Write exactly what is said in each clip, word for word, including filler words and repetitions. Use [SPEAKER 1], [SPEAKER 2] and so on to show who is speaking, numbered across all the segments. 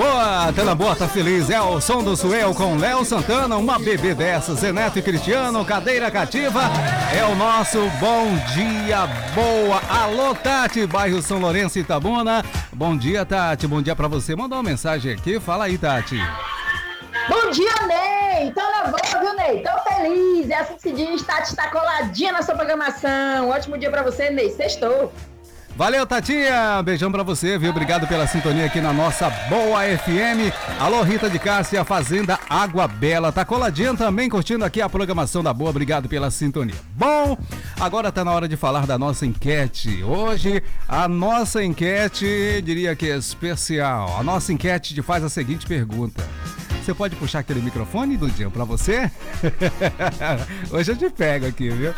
[SPEAKER 1] boa, tá na boa, tá feliz. É o som do Suel com Léo Santana, uma bebê dessa, Zé Neto e Cristiano, cadeira cativa. É o nosso bom dia, boa. Alô, Tati, bairro São Lourenço, Itabuna. Bom dia, Tati, bom dia pra você. Mandou uma mensagem aqui, fala aí, Tati.
[SPEAKER 2] Bom dia, Ney! Tô na boa, viu, Ney? Tô feliz, é assim que se diz, Tati está coladinha na sua programação. Ótimo dia pra você, Ney, sextou.
[SPEAKER 1] Valeu, Tatinha, beijão pra você, viu? Obrigado pela sintonia aqui na nossa Boa F M. Alô, Rita de Cássia, Fazenda Água Bela, tá coladinha também, curtindo aqui a programação da Boa, obrigado pela sintonia. Bom, agora tá na hora de falar da nossa enquete. Hoje, a nossa enquete, diria que é especial. A nossa enquete te faz a seguinte pergunta. Você pode puxar aquele microfone, Dudinho, pra você? Hoje eu te pego aqui, viu?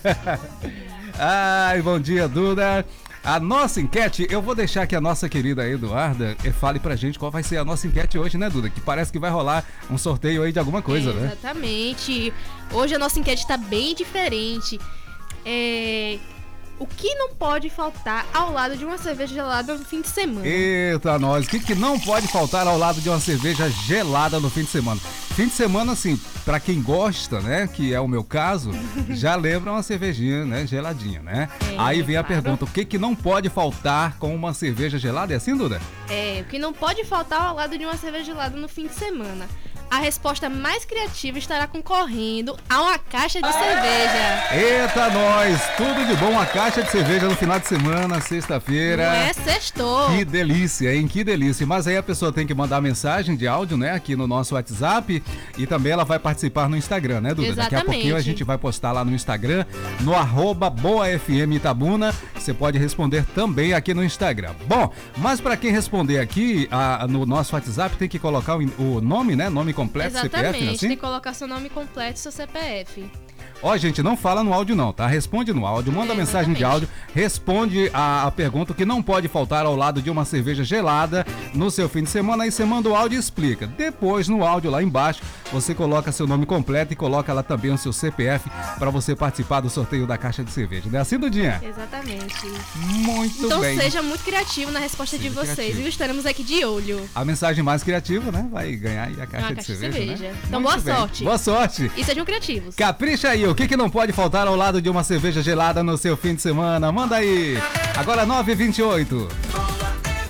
[SPEAKER 1] Ai, bom dia, Duda. A nossa enquete, eu vou deixar que a nossa querida Eduarda fale pra gente qual vai ser a nossa enquete hoje, né, Duda? Que parece que vai rolar um sorteio aí de alguma coisa,
[SPEAKER 3] é,
[SPEAKER 1] né?
[SPEAKER 3] Exatamente. Hoje a nossa enquete tá bem diferente. É... O que não pode faltar ao lado de uma cerveja gelada no fim de semana?
[SPEAKER 1] Eita, nós. O que, que não pode faltar ao lado de uma cerveja gelada no fim de semana? Fim de semana, assim, pra quem gosta, né, que é o meu caso, já lembra uma cervejinha, né, geladinha, né? É, Aí vem a claro. pergunta, o que, que não pode faltar com uma cerveja gelada? É assim, Duda?
[SPEAKER 3] É, o que não pode faltar ao lado de uma cerveja gelada no fim de semana? A resposta mais criativa estará concorrendo a uma caixa de cerveja.
[SPEAKER 1] Eita, nós! Tudo de bom, uma caixa de cerveja no final de semana, sexta-feira.
[SPEAKER 3] Não é sextou.
[SPEAKER 1] Que delícia, hein? Que delícia. Mas aí a pessoa tem que mandar mensagem de áudio, né? Aqui no nosso WhatsApp. E também ela vai participar no Instagram, né, Duda?
[SPEAKER 3] Exatamente.
[SPEAKER 1] Daqui a pouquinho a gente vai postar lá no Instagram, no arroba BoaFM Itabuna. Você pode responder também aqui no Instagram. Bom, mas para quem responder aqui a, no nosso WhatsApp, tem que colocar o, o nome, né? Nome completo,
[SPEAKER 3] Exatamente,
[SPEAKER 1] C P F, assim?
[SPEAKER 3] tem que colocar seu nome completo e seu C P F.
[SPEAKER 1] Ó, gente, não fala no áudio não, tá? Responde no áudio, manda
[SPEAKER 3] É,
[SPEAKER 1] mensagem de áudio, responde a, a pergunta que não pode faltar ao lado de uma cerveja gelada no seu fim de semana. Aí você manda o áudio e explica. Depois, no áudio lá embaixo, você coloca seu nome completo e coloca lá também o seu C P F para você participar do sorteio da caixa de cerveja. Não é assim, Dudinha?
[SPEAKER 3] Exatamente.
[SPEAKER 1] Muito
[SPEAKER 3] então
[SPEAKER 1] bem.
[SPEAKER 3] Então seja muito criativo na resposta seja de vocês, criativo. viu? Estaremos aqui de olho.
[SPEAKER 1] A mensagem mais criativa, né? Vai ganhar aí a caixa,
[SPEAKER 3] Uma
[SPEAKER 1] de,
[SPEAKER 3] caixa
[SPEAKER 1] cerveja,
[SPEAKER 3] de cerveja.
[SPEAKER 1] Né?
[SPEAKER 3] Então
[SPEAKER 1] muito
[SPEAKER 3] boa
[SPEAKER 1] bem.
[SPEAKER 3] sorte.
[SPEAKER 1] Boa sorte.
[SPEAKER 3] E sejam criativos.
[SPEAKER 1] Capricha aí, o que, que não pode faltar ao lado de uma cerveja gelada no seu fim de semana? Manda aí. Agora nove e vinte e oito.